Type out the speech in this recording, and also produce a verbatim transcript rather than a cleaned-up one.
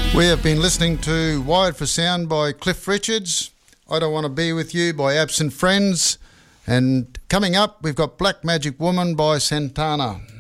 We have been listening to Wired for Sound by Cliff Richards, I Don't Want to Be With You by Absent Friends, and coming up we've got Black Magic Woman by Santana.